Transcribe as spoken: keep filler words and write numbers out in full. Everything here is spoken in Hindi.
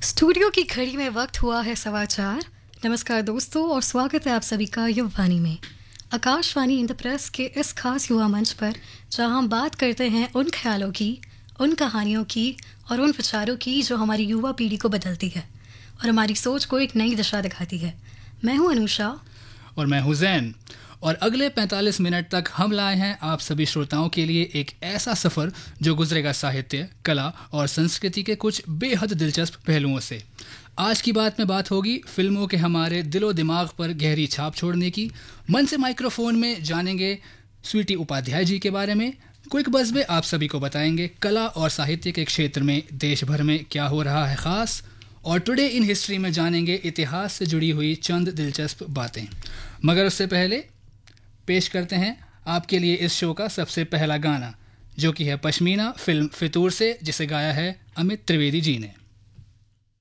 स्टूडियो की घड़ी में वक्त हुआ है सवा चार। नमस्कार दोस्तों और स्वागत है आप सभी का युवावाणी में, आकाशवाणी इंद्रप्रस्थ के इस खास युवा मंच पर, जहां हम बात करते हैं उन ख्यालों की, उन कहानियों की और उन विचारों की जो हमारी युवा पीढ़ी को बदलती है और हमारी सोच को एक नई दिशा दिखाती है। मैं हूं अनुषा और मैं हूं जैन और अगले पैंतालीस मिनट तक हम लाए हैं आप सभी श्रोताओं के लिए एक ऐसा सफ़र जो गुजरेगा साहित्य, कला और संस्कृति के कुछ बेहद दिलचस्प पहलुओं से। आज की बात में बात होगी फिल्मों के हमारे दिलो दिमाग पर गहरी छाप छोड़ने की। मन से माइक्रोफोन में जानेंगे स्वीटी उपाध्याय जी के बारे में। क्विक बज़ में आप सभी को बताएंगे कला और साहित्य के क्षेत्र में देश भर में क्या हो रहा है ख़ास, और टुडे इन हिस्ट्री में जानेंगे इतिहास से जुड़ी हुई चंद दिलचस्प बातें। मगर उससे पहले पेश करते हैं आपके लिए इस शो का सबसे पहला गाना, जो कि है पश्मीना फिल्म फितूर से, जिसे गाया है अमित त्रिवेदी जी ने।